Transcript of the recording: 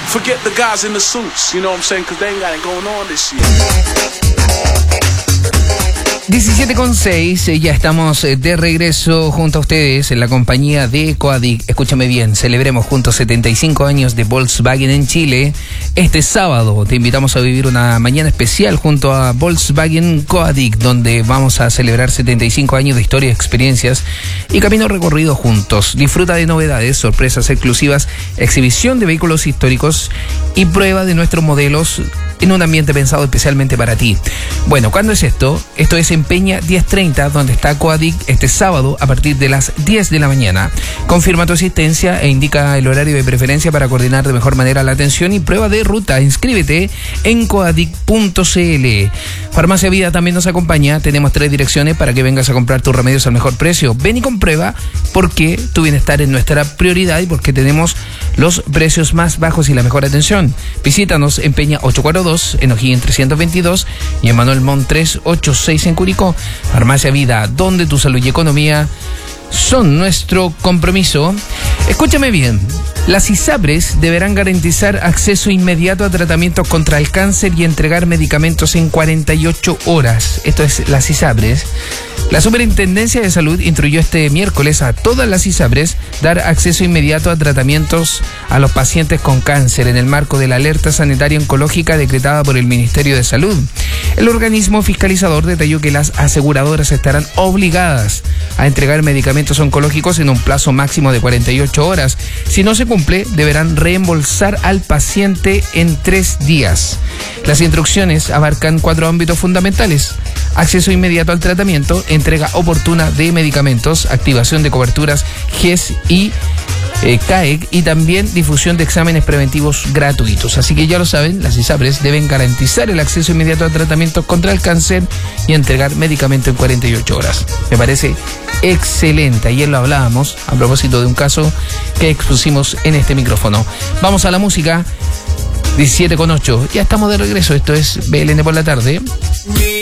Forget the guys in the suits, you know what I'm saying? Because they ain't got it going on this year. 17:06, ya estamos de regreso junto a ustedes en la compañía de Coadic. Escúchame bien, celebremos juntos 75 años de Volkswagen en Chile. Este sábado te invitamos a vivir una mañana especial junto a Volkswagen Coadic, donde vamos a celebrar 75 años de historia, experiencias y camino recorrido juntos. Disfruta de novedades, sorpresas exclusivas, exhibición de vehículos históricos y prueba de nuestros modelos en un ambiente pensado especialmente para ti. Bueno, ¿cuándo es esto? Esto es en Peña 1030, donde está Coadic este sábado a partir de las 10 de la mañana. Confirma tu asistencia e indica el horario de preferencia para coordinar de mejor manera la atención y prueba de ruta. Inscríbete en coadic.cl. Farmacia Vida también nos acompaña. Tenemos 3 direcciones para que vengas a comprar tus remedios al mejor precio. Ven y comprueba porque tu bienestar es nuestra prioridad y porque tenemos los precios más bajos y la mejor atención. Visítanos en Peña 842, en O'Higgins 322 y en Manuel Montt 386 en Curicó. Farmacia Vida, donde tu salud y economía son nuestro compromiso. Escúchame bien. Las ISAPRES deberán garantizar acceso inmediato a tratamientos contra el cáncer y entregar medicamentos en 48 horas. Esto es las ISAPRES. La Superintendencia de Salud instruyó este miércoles a todas las ISAPRES dar acceso inmediato a tratamientos a los pacientes con cáncer en el marco de la alerta sanitaria oncológica decretada por el Ministerio de Salud. El organismo fiscalizador detalló que las aseguradoras estarán obligadas a entregar medicamentos oncológicos en un plazo máximo de 48 horas. Si no se cumple, deberán reembolsar al paciente en 3 días. Las instrucciones abarcan 4 ámbitos fundamentales: acceso inmediato al tratamiento, entrega oportuna de medicamentos, activación de coberturas GES y CAEC y también difusión de exámenes preventivos gratuitos. Así que ya lo saben, las ISAPRES deben garantizar el acceso inmediato a tratamientos contra el cáncer y entregar medicamento en 48 horas. Me parece excelente. Ayer lo hablábamos a propósito de un caso que expusimos en este micrófono. Vamos a la música. 17:08. Ya estamos de regreso. Esto es BLN por la tarde.